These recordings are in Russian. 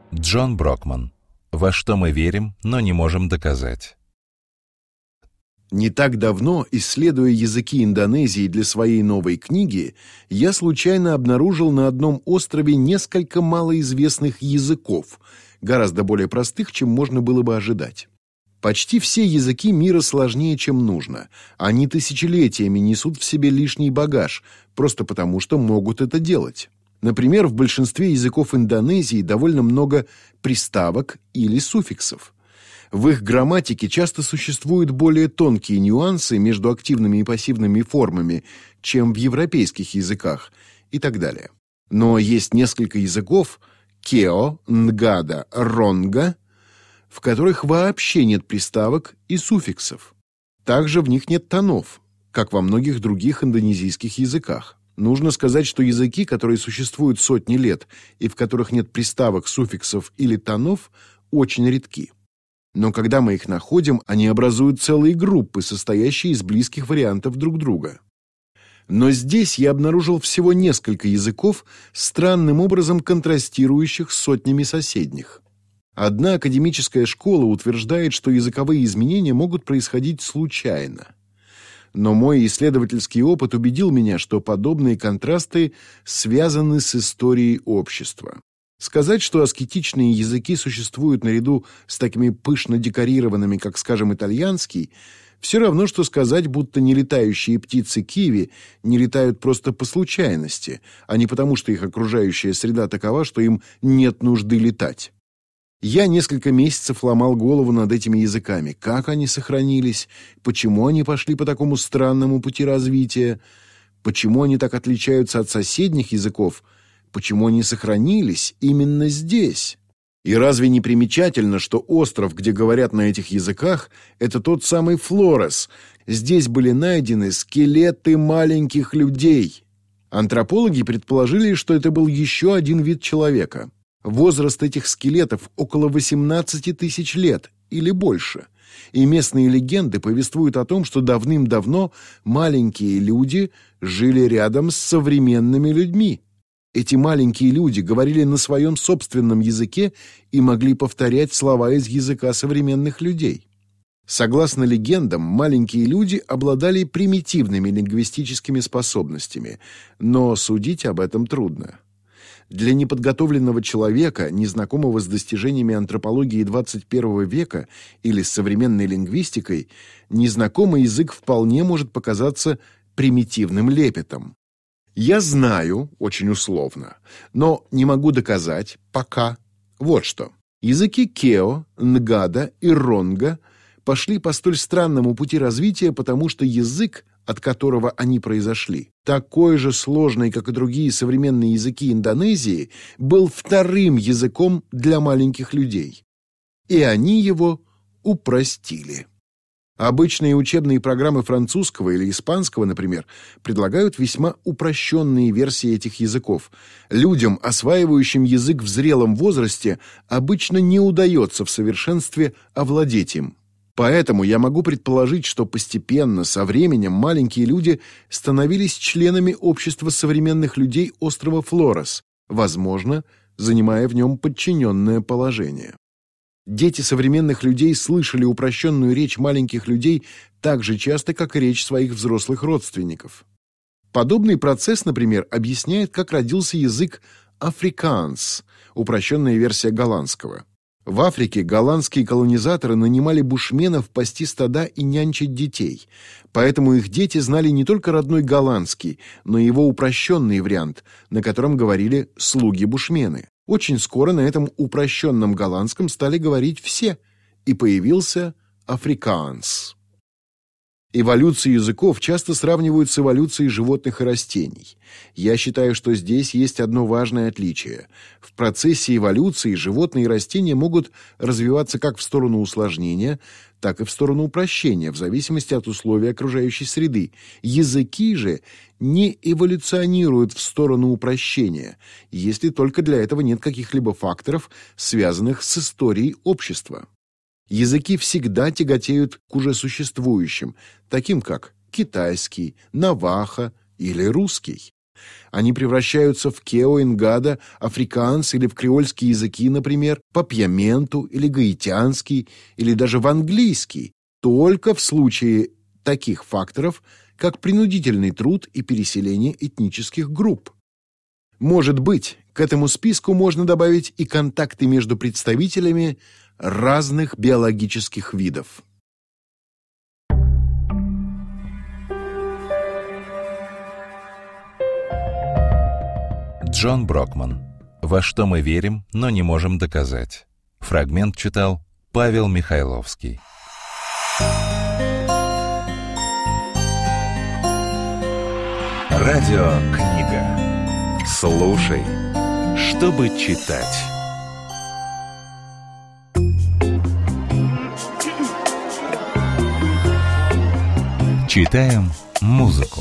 Джон Брокман. Во что мы верим, но не можем доказать. Не так давно, исследуя языки Индонезии для своей новой книги, я случайно обнаружил на одном острове несколько малоизвестных языков, гораздо более простых, чем можно было бы ожидать. Почти все языки мира сложнее, чем нужно. Они тысячелетиями несут в себе лишний багаж, просто потому что могут это делать. Например, в большинстве языков Индонезии довольно много приставок или суффиксов. В их грамматике часто существуют более тонкие нюансы между активными и пассивными формами, чем в европейских языках, и так далее. Но есть несколько языков – кео, нгада, ронга – в которых вообще нет приставок и суффиксов. Также в них нет тонов, как во многих других индонезийских языках. Нужно сказать, что языки, которые существуют сотни лет и в которых нет приставок, суффиксов или тонов, очень редки. Но когда мы их находим, они образуют целые группы, состоящие из близких вариантов друг друга. Но здесь я обнаружил всего несколько языков, странным образом контрастирующих с сотнями соседних. Одна академическая школа утверждает, что языковые изменения могут происходить случайно. Но мой исследовательский опыт убедил меня, что подобные контрасты связаны с историей общества. Сказать, что аскетичные языки существуют наряду с такими пышно декорированными, как, скажем, итальянский, все равно, что сказать, будто нелетающие птицы киви не летают просто по случайности, а не потому, что их окружающая среда такова, что им нет нужды летать. Я несколько месяцев ломал голову над этими языками, как они сохранились, почему они пошли по такому странному пути развития, почему они так отличаются от соседних языков, почему они сохранились именно здесь. И разве не примечательно, что остров, где говорят на этих языках, это тот самый Флорес? Здесь были найдены скелеты маленьких людей. Антропологи предположили, что это был еще один вид человека. Возраст этих скелетов около 18 тысяч лет или больше. И местные легенды повествуют о том, что давным-давно маленькие люди жили рядом с современными людьми. Эти маленькие люди говорили на своем собственном языке и могли повторять слова из языка современных людей. Согласно легендам, маленькие люди обладали примитивными лингвистическими способностями, но судить об этом трудно. Для неподготовленного человека, незнакомого с достижениями антропологии 21 века или с современной лингвистикой, незнакомый язык вполне может показаться примитивным лепетом. Я знаю, очень условно, но не могу доказать пока. Вот что. Языки кео, нгада и ронга пошли по столь странному пути развития, потому что язык, от которого они произошли, такой же сложный, как и другие современные языки Индонезии, был вторым языком для маленьких людей. И они его упростили. Обычные учебные программы французского или испанского, например, предлагают весьма упрощенные версии этих языков. Людям, осваивающим язык в зрелом возрасте, обычно не удается в совершенстве овладеть им. Поэтому я могу предположить, что постепенно, со временем, маленькие люди становились членами общества современных людей острова Флорес, возможно, занимая в нем подчиненное положение. Дети современных людей слышали упрощенную речь маленьких людей так же часто, как и речь своих взрослых родственников. Подобный процесс, например, объясняет, как родился язык африкаанс, упрощенная версия голландского. В Африке голландские колонизаторы нанимали бушменов пасти стада и нянчить детей, поэтому их дети знали не только родной голландский, но и его упрощенный вариант, на котором говорили слуги-бушмены. Очень скоро на этом упрощенном голландском стали говорить все, и появился африкаанс. Эволюцию языков часто сравнивают с эволюцией животных и растений. Я считаю, что здесь есть одно важное отличие. В процессе эволюции животные и растения могут развиваться как в сторону усложнения, так и в сторону упрощения, в зависимости от условий окружающей среды. Языки же не эволюционируют в сторону упрощения, если только для этого нет каких-либо факторов, связанных с историей общества. Языки всегда тяготеют к уже существующим, таким как китайский, навахо или русский. Они превращаются в кео, ингада, африкаанс или в креольские языки, например, папьяменту или гаитянский, или даже в английский, только в случае таких факторов, как принудительный труд и переселение этнических групп. Может быть, к этому списку можно добавить и контакты между представителями разных биологических видов. Джон Брокман. «Во что мы верим, но не можем доказать». Фрагмент читал Павел Михайловский. Радиокнига. Слушай, чтобы читать. Читаем музыку.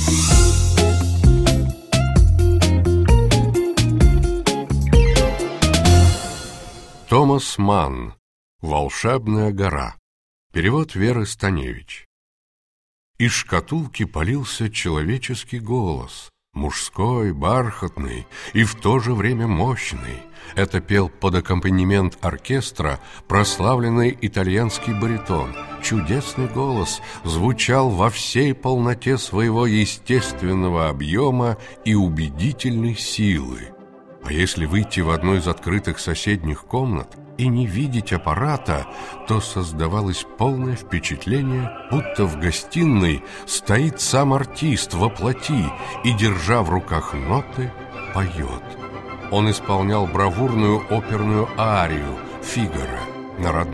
Томас Манн. «Волшебная гора». Перевод Веры Станевич. Из шкатулки полился человеческий голос, мужской, бархатный и в то же время мощный. Это пел под аккомпанемент оркестра прославленный итальянский баритон. Чудесный голос звучал во всей полноте своего естественного объема и убедительной силы. А если выйти в одну из открытых соседних комнат и не видеть аппарата, то создавалось полное впечатление, будто в гостиной стоит сам артист во плоти и, держа в руках ноты, поет. Он исполнял бравурную оперную арию «Фигаро» на родном